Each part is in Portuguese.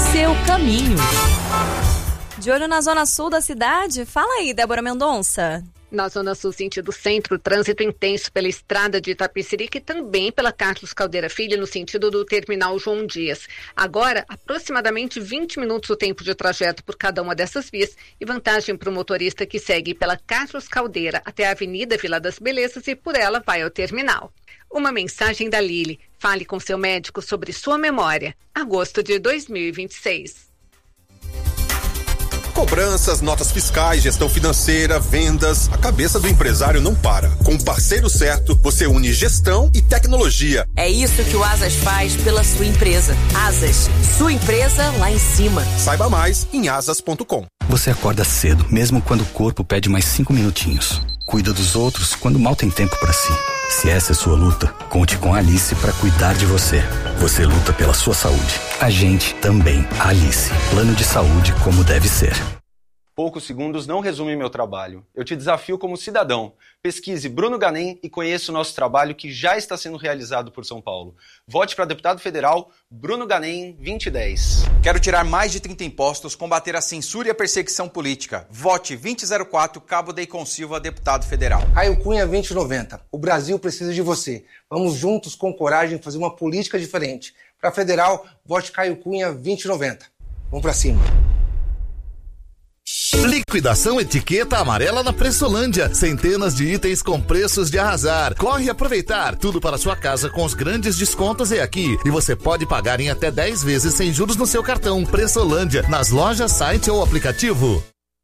seu caminho. De olho na zona sul da cidade? Fala aí, Débora Mendonça. Na Zona Sul, sentido centro, trânsito intenso pela estrada de Itapecerica e também pela Carlos Caldeira Filho, no sentido do terminal João Dias. Agora, aproximadamente 20 minutos o tempo de trajeto por cada uma dessas vias e vantagem para o motorista que segue pela Carlos Caldeira até a Avenida Vila das Belezas e por ela vai ao terminal. Uma mensagem da Lili. Fale com seu médico sobre sua memória. Agosto de 2026. Cobranças, notas fiscais, gestão financeira, vendas. A cabeça do empresário não para. Com o parceiro certo, você une gestão e tecnologia. É isso que o Asas faz pela sua empresa. Asas, sua empresa lá em cima. Saiba mais em asas.com. Você acorda cedo, mesmo quando o corpo pede mais 5 minutinhos. Cuida dos outros quando mal tem tempo para si. Se essa é sua luta, conte com a Alice para cuidar de você. Você luta pela sua saúde. A gente também. Alice. Plano de saúde como deve ser. Poucos segundos não resumem meu trabalho. Eu te desafio como cidadão. Pesquise Bruno Ganem e conheça o nosso trabalho que já está sendo realizado por São Paulo. Vote para deputado federal Bruno Ganem 2010. Quero tirar mais de 30 impostos, combater a censura e a perseguição política. Vote 2004 Cabo Deicon Silva, deputado federal. Caio Cunha 2090. O Brasil precisa de você. Vamos juntos com coragem fazer uma política diferente. Para federal, vote Caio Cunha 2090. Vamos para cima. Liquidação Etiqueta Amarela na Pressolândia. Centenas de itens com preços de arrasar. Corre aproveitar. Tudo para sua casa com os grandes descontos é aqui. E você pode pagar em até 10 vezes sem juros no seu cartão. Pressolândia, nas lojas, site ou aplicativo.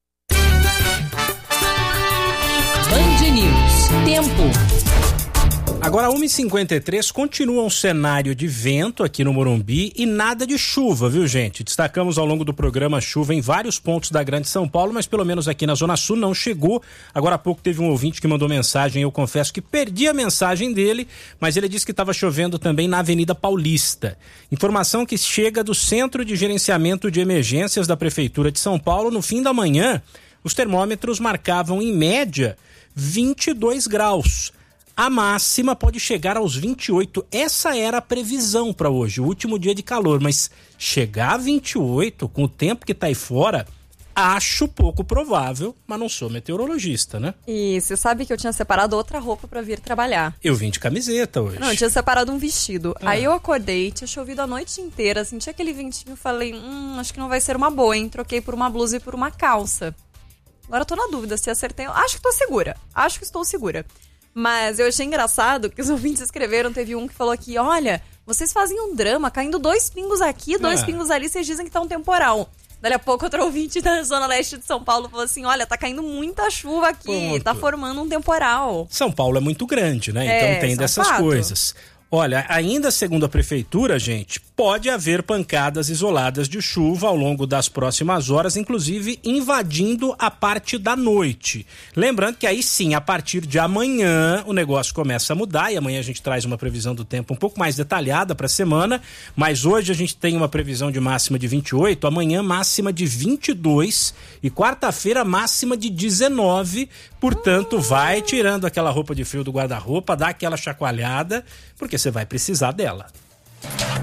Band News. Tempo. Agora, 1h53, continua um cenário de vento aqui no Morumbi e nada de chuva, viu, gente? Destacamos ao longo do programa chuva em vários pontos da Grande São Paulo, mas pelo menos aqui na Zona Sul não chegou. Agora há pouco teve um ouvinte que mandou mensagem, eu confesso que perdi a mensagem dele, mas ele disse que estava chovendo também na Avenida Paulista. Informação que chega do Centro de Gerenciamento de Emergências da Prefeitura de São Paulo. No fim da manhã, os termômetros marcavam em média 22 graus. A máxima pode chegar aos 28. Essa era a previsão para hoje, o último dia de calor. Mas chegar a 28, com o tempo que tá aí fora, acho pouco provável, mas não sou meteorologista, né? E você sabe que eu tinha separado outra roupa para vir trabalhar. Eu vim de camiseta hoje. Não, eu tinha separado um vestido. Aí eu acordei, tinha chovido a noite inteira, senti aquele ventinho, falei, acho que não vai ser uma boa, hein? Troquei por uma blusa e por uma calça. Agora eu tô na dúvida se acertei. Acho que tô segura. Acho que estou segura. Mas eu achei engraçado que os ouvintes escreveram, teve um que falou aqui, olha, vocês fazem um drama, caindo 2 pingos aqui, 2 pingos ali, vocês dizem que tá um temporal. Dali a pouco outro ouvinte da Zona Leste de São Paulo falou assim, olha, tá caindo muita chuva aqui, tá formando um temporal. São Paulo é muito grande, né? Então tem dessas coisas. Olha, ainda segundo a prefeitura, gente, pode haver pancadas isoladas de chuva ao longo das próximas horas, inclusive invadindo a parte da noite. Lembrando que aí sim, a partir de amanhã, o negócio começa a mudar e amanhã a gente traz uma previsão do tempo um pouco mais detalhada para a semana, mas hoje a gente tem uma previsão de máxima de 28, amanhã máxima de 22 e quarta-feira máxima de 19, portanto vai tirando aquela roupa de frio do guarda-roupa, dá aquela chacoalhada, porque você vai precisar dela.